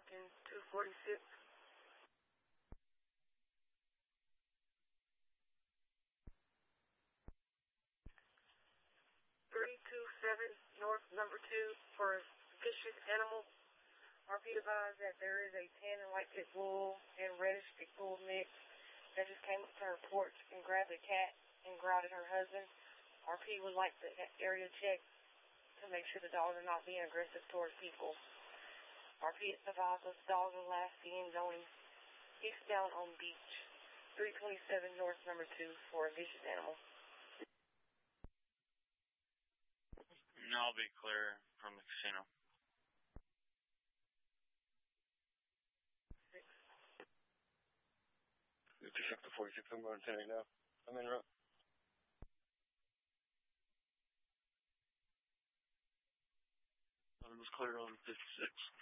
Falcon 246. 327 North number 2 for a vicious animal. RP advised that there is a tan and white pit bull and reddish pit bull mix that just came up to her porch and grabbed a cat and growled at her husband. RP would like the area checked to make sure the dogs are not being aggressive towards people. RP advised us dogs will last seen zoning eastbound on beach. 327 North number 2 for a vicious animal. And I'll be clear from the casino. 56 to 46, I'm going 10 now. I'm in route. I was clear on 56.